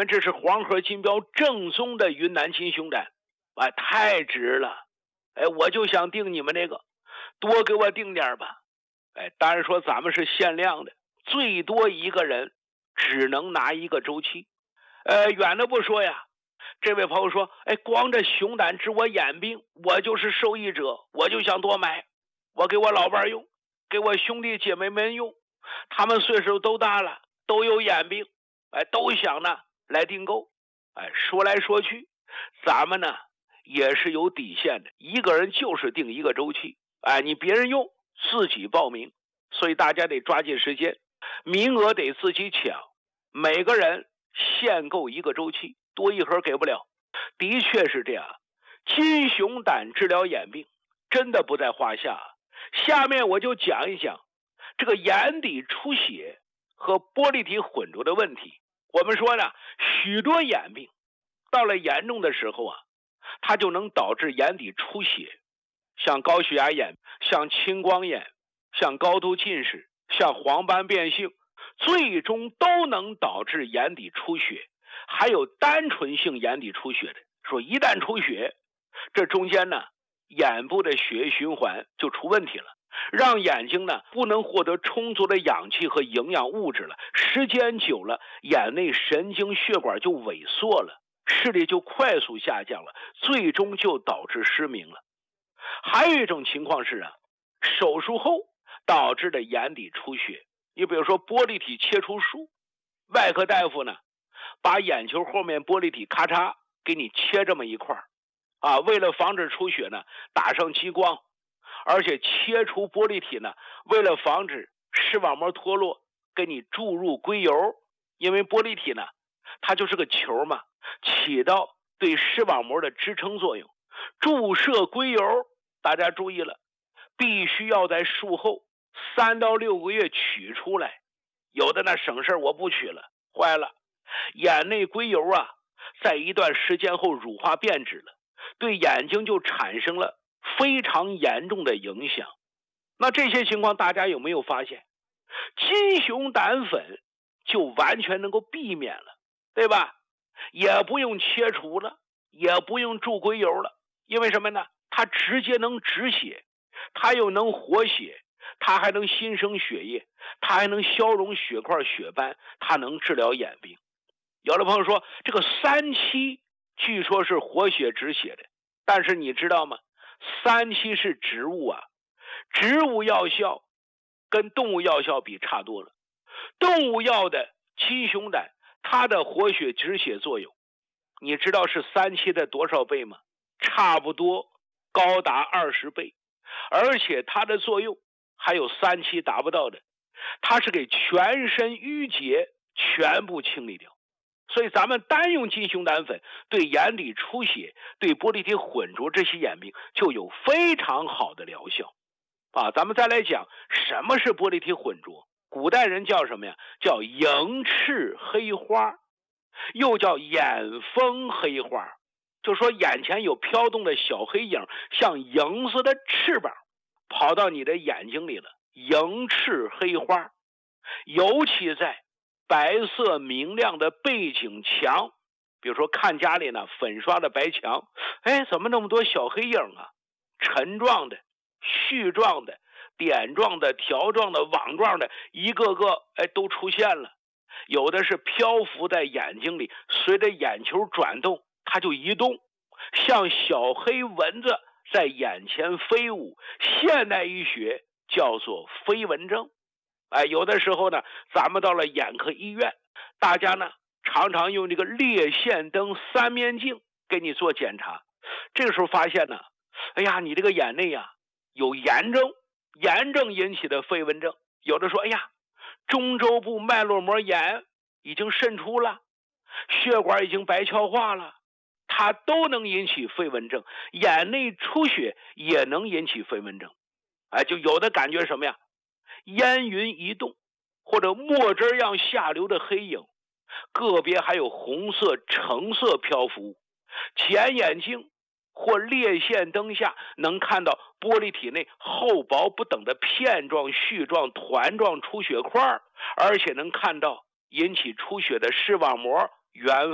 们这是黄河金标正宗的云南金熊胆，太值了。我就想订你们那个，多给我订点吧。当然说咱们是限量的，最多一个人只能拿一个周期。远的不说呀，这位朋友说，光这熊胆治我眼病，我就是受益者，我就想多买，我给我老伴用，给我兄弟姐妹们用，他们岁数都大了，都有眼病，都想呢来订购。说来说去，咱们呢也是有底线的，一个人就是订一个周期，你别人用自己报名，所以大家得抓紧时间，名额得自己抢，每个人限购一个周期，多一盒给不了。的确是这样，金熊胆治疗眼病真的不在话下。下面我就讲一讲这个眼底出血和玻璃体混浊的问题。我们说呢，许多眼病到了严重的时候它就能导致眼底出血，像高血压眼，像青光眼，像高度近视，像黄斑变性，最终都能导致眼底出血。还有单纯性眼底出血的，说一旦出血，这中间呢眼部的血液循环就出问题了，让眼睛呢不能获得充足的氧气和营养物质了，时间久了，眼内神经血管就萎缩了，视力就快速下降了，最终就导致失明了。还有一种情况是手术后导致的眼底出血，你比如说玻璃体切除术，外科大夫呢把眼球后面玻璃体咔嚓给你切这么一块为了防止出血呢，打上激光，而且切除玻璃体呢，为了防止视网膜脱落，给你注入硅油，因为玻璃体呢它就是个球嘛，起到对视网膜的支撑作用。注射硅油，大家注意了，必须要在术后3到6个月取出来，有的呢省事我不取了，坏了，眼内硅油在一段时间后乳化变质了，对眼睛就产生了非常严重的影响。那这些情况大家有没有发现？金熊胆粉就完全能够避免了，对吧？也不用切除了，也不用注硅油了，因为什么呢？它直接能止血，它又能活血，它还能新生血液，它还能消融血块血斑，它能治疗眼病。有的朋友说这个3七据说是活血止血的，但是你知道吗？3七是植物植物药效跟动物药效比差多了。动物药的金熊胆，它的活血止血作用，你知道是3七的多少倍吗？差不多高达20倍，而且它的作用还有3七达不到的，它是给全身淤结全部清理掉。所以咱们单用金熊胆粉对眼底出血、对玻璃体混浊这些眼病就有非常好的疗效咱们再来讲什么是玻璃体混浊。古代人叫什么呀？叫萤翅黑花，又叫眼风黑花，就说眼前有飘动的小黑影，像萤子的翅膀跑到你的眼睛里了，萤翅黑花。尤其在白色明亮的背景墙，比如说看家里呢粉刷的白墙，怎么那么多小黑影沉状的、絮状的、点状的、条状的、网状的，一个个都出现了。有的是漂浮在眼睛里，随着眼球转动它就移动，像小黑蚊子在眼前飞舞，现代医学叫做飞蚊症。有的时候呢，咱们到了眼科医院，大家呢常常用这个裂线灯3面镜给你做检查，这个时候发现呢，你这个眼内有炎症，炎症引起的飞蚊症。有的说，中周部脉络膜炎已经渗出了，血管已经白鞘化了，它都能引起飞蚊症。眼内出血也能引起飞蚊症。就有的感觉什么呀？烟云移动，或者墨汁样下流的黑影，个别还有红色、橙色漂浮。前眼镜或裂线灯下能看到玻璃体内厚薄不等的片状、絮状、团状出血块，而且能看到引起出血的视网膜原